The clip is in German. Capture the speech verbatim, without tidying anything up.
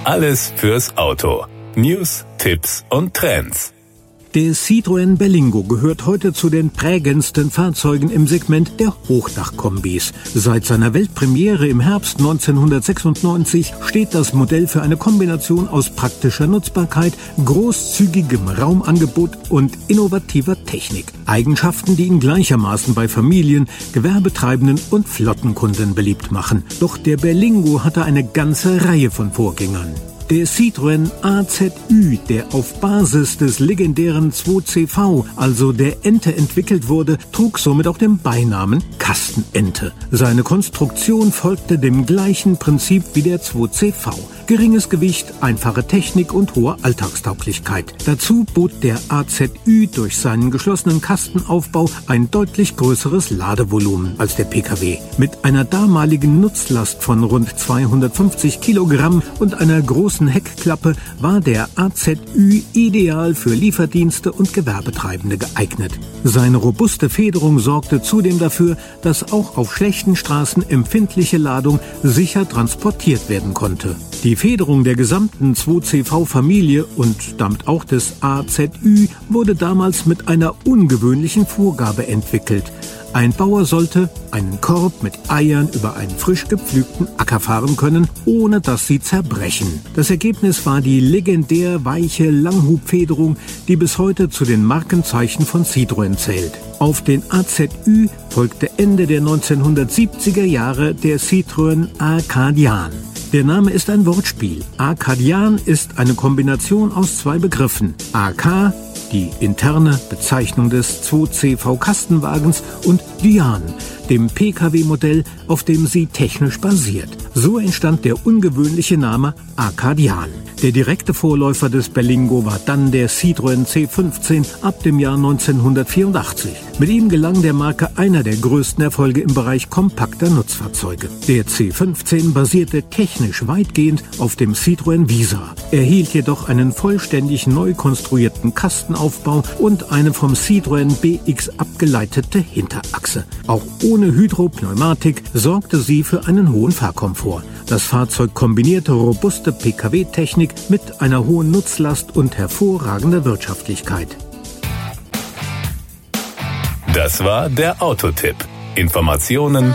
Alles fürs Auto. News, Tipps und Trends. Der Citroën Berlingo gehört heute zu den prägendsten Fahrzeugen im Segment der Hochdachkombis. Seit seiner Weltpremiere im Herbst neunzehnhundertsechsundneunzig steht das Modell für eine Kombination aus praktischer Nutzbarkeit, großzügigem Raumangebot und innovativer Technik. Eigenschaften, die ihn gleichermaßen bei Familien, Gewerbetreibenden und Flottenkunden beliebt machen. Doch der Berlingo hatte eine ganze Reihe von Vorgängern. Der Citroën A Z Ü, der auf Basis des legendären zwei C V, also der Ente, entwickelt wurde, trug somit auch den Beinamen Kastenente. Seine Konstruktion folgte dem gleichen Prinzip wie der zwei C V. Geringes Gewicht, einfache Technik und hohe Alltagstauglichkeit. Dazu bot der A Z Ü durch seinen geschlossenen Kastenaufbau ein deutlich größeres Ladevolumen als der P K W. Mit einer damaligen Nutzlast von rund zweihundertfünfzig Kilogramm und einer großen Heckklappe war der A Z Ü ideal für Lieferdienste und Gewerbetreibende geeignet. Seine robuste Federung sorgte zudem dafür, dass auch auf schlechten Straßen empfindliche Ladung sicher transportiert werden konnte. Die Federung der gesamten zwei C V-Familie und damit auch des A Z Ü wurde damals mit einer ungewöhnlichen Vorgabe entwickelt. Ein Bauer sollte einen Korb mit Eiern über einen frisch gepflügten Acker fahren können, ohne dass sie zerbrechen. Das Ergebnis war die legendär weiche Langhubfederung, die bis heute zu den Markenzeichen von Citroën zählt. Auf den A Z Ü folgte Ende der neunzehnhundertsiebziger Jahre der Citroën Arkadian. Der Name ist ein Wortspiel. Arkadian ist eine Kombination aus zwei Begriffen. A K, die interne Bezeichnung des zwei C V-Kastenwagens, und Dian, dem P K W-Modell, auf dem sie technisch basiert. So entstand der ungewöhnliche Name Arkadian. Der direkte Vorläufer des Berlingo war dann der Citroën C fünfzehn ab dem Jahr neunzehnhundertvierundachtzig. Mit ihm gelang der Marke einer der größten Erfolge im Bereich kompakter Nutzfahrzeuge. Der C fünfzehn basierte technisch weitgehend auf dem Citroën Visa, erhielt jedoch einen vollständig neu konstruierten Kastenaufbau und eine vom Citroën B X abgeleitete Hinterachse. Auch ohne Hydropneumatik sorgte sie für einen hohen Fahrkomfort. Das Fahrzeug kombinierte robuste P K W-Technik mit einer hohen Nutzlast und hervorragender Wirtschaftlichkeit. Das war der Autotipp. Informationen